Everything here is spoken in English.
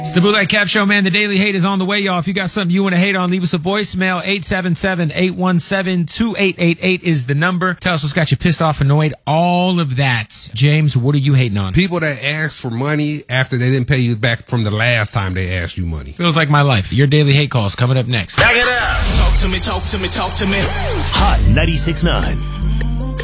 It's the Bootleg Cap Show, man. The Daily Hate is on the way, y'all. If you got something you want to hate on, leave us a voicemail. 877-817-2888 is the number. Tell us what's got you pissed off, annoyed, all of that. James, what are you hating on? People that ask for money after they didn't pay you back from the last time they asked you money. Feels like my life. Your Daily Hate calls coming up next. Back it up. Talk to me, talk to me, talk to me. Hot 96.9.